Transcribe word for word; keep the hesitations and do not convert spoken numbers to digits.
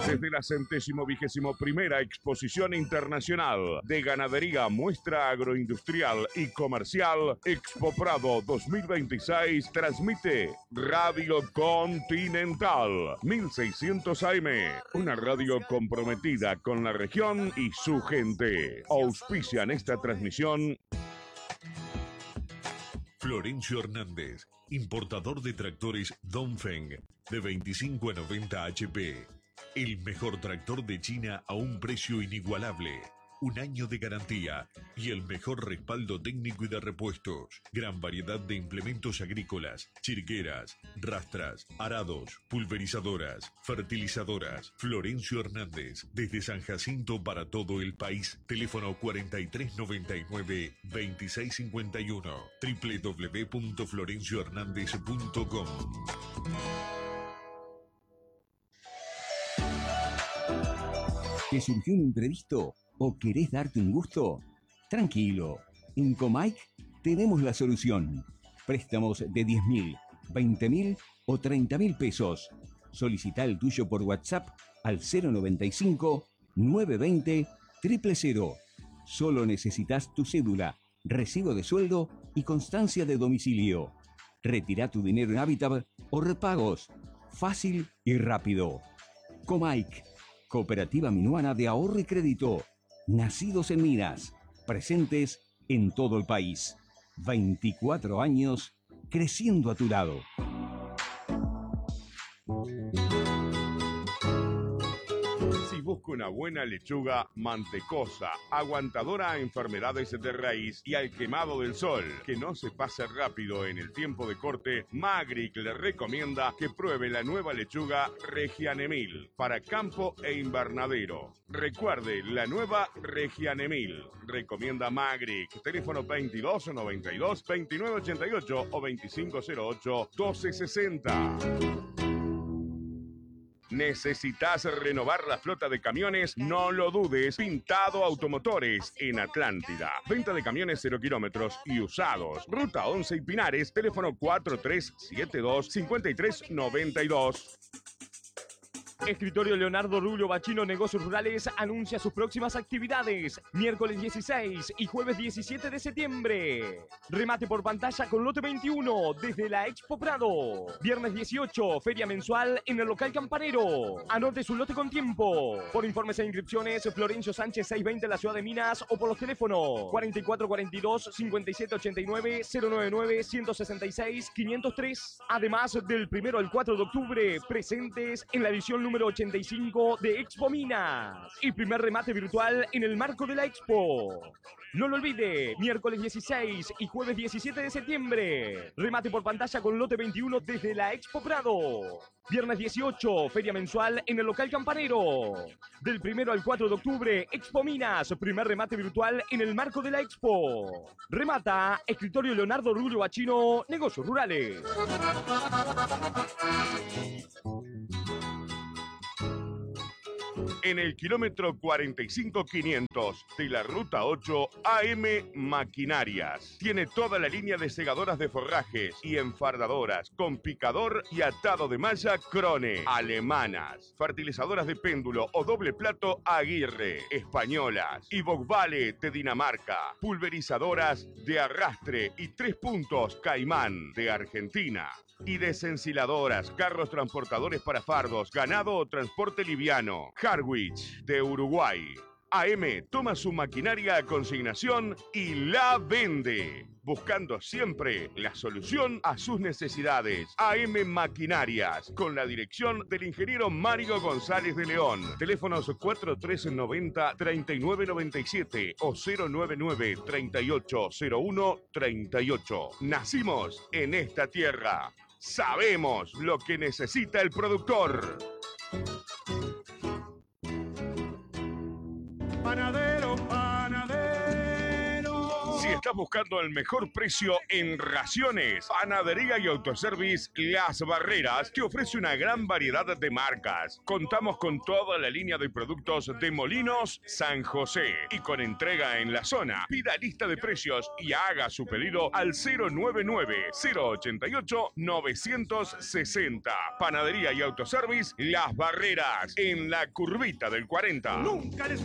Desde la centésimo vigésimo primera Exposición Internacional de Ganadería, Muestra Agroindustrial y Comercial Expo Prado dos mil veintiséis, transmite Radio Continental mil seiscientos A M, una radio comprometida con la región y su gente. Auspician esta transmisión Florencio Hernández, importador de tractores Dongfeng de veinticinco a noventa H P. El mejor tractor de China a un precio inigualable. Un año de garantía y el mejor respaldo técnico y de repuestos. Gran variedad de implementos agrícolas, chirgueras, rastras, arados, pulverizadoras, fertilizadoras. Florencio Hernández, desde San Jacinto para todo el país. Teléfono cuarenta y tres noventa y nueve, veintiséis cincuenta y uno. doble u doble u doble u punto florencio hernández punto com. ¿Te surgió un imprevisto o querés darte un gusto? Tranquilo, en Comike tenemos la solución. Préstamos de diez mil, veinte mil o treinta mil pesos. Solicita el tuyo por WhatsApp al cero noventa y cinco, nueve veinte, cero cero cero. Solo necesitas tu cédula, recibo de sueldo y constancia de domicilio. Retira tu dinero en Habitat o repagos. Fácil y rápido. Comike, Cooperativa Minuana de Ahorro y Crédito. Nacidos en Minas, presentes en todo el país. veinticuatro años creciendo a tu lado. Si busca una buena lechuga mantecosa, aguantadora a enfermedades de raíz y al quemado del sol, que no se pase rápido en el tiempo de corte, Magric le recomienda que pruebe la nueva lechuga Regianemil para campo e invernadero. Recuerde, la nueva Regianemil. Recomienda Magric. Teléfono veintidós noventa y dos, veintinueve ochenta y ocho o veinticinco cero ocho, doce sesenta. ¿Necesitas renovar la flota de camiones? No lo dudes. Pintado Automotores en Atlántida. Venta de camiones cero kilómetros y usados. Ruta once y Pinares. Teléfono cuatro tres siete dos, cinco tres nueve dos. Escritorio Leonardo Rubio Bachino Negocios Rurales anuncia sus próximas actividades. Miércoles dieciséis y jueves diecisiete de septiembre. Remate por pantalla con lote veintiuno desde la Expo Prado. Viernes dieciocho, feria mensual en el local Campanero. Anote su lote con tiempo. Por informes e inscripciones, Florencio Sánchez seiscientos veinte, la ciudad de Minas, o por los teléfonos cuarenta y cuatro cuarenta y dos, cincuenta y siete ochenta y nueve, cero noventa y nueve, ciento sesenta y seis, quinientos tres. Además, del primero al cuatro de octubre, presentes en la edición número ochenta y cinco de Expo Minas y primer remate virtual en el marco de la Expo. No lo olvide, miércoles dieciséis y jueves diecisiete de septiembre, remate por pantalla con lote veintiuno desde la Expo Prado. Viernes dieciocho, feria mensual en el local Campanero. Del primero al cuatro de octubre, Expo Minas, primer remate virtual en el marco de la Expo. Remata Escritorio Leonardo Rubio Bachino Negocios Rurales. En el kilómetro cuarenta y cinco quinientos de la Ruta ocho, A M Maquinarias. Tiene toda la línea de segadoras de forrajes y enfardadoras con picador y atado de malla Krone, alemanas. Fertilizadoras de péndulo o doble plato Aguirre, españolas. Y Bogbale de Dinamarca. Pulverizadoras de arrastre y tres puntos Caimán de Argentina. Y desensiladoras, carros transportadores para fardos, ganado o transporte liviano. Harwich de Uruguay. A M toma su maquinaria a consignación y la vende, buscando siempre la solución a sus necesidades. A M Maquinarias, con la dirección del ingeniero Mario González de León. Teléfonos cuatro tres noventa, treinta y nueve noventa y siete o cero noventa y nueve, treinta y ocho cero uno, treinta y ocho. Nacimos en esta tierra. Sabemos lo que necesita el productor. Panadero, panadero. Si estás buscando el mejor precio en raciones, Panadería y Autoservice Las Barreras te ofrece una gran variedad de marcas. Contamos con toda la línea de productos de Molinos San José y con entrega en la zona. Pida lista de precios y haga su pedido al cero nueve nueve, cero ochenta y ocho, novecientos sesenta. Panadería y Autoservice Las Barreras, en la curvita del cuarenta. Nunca les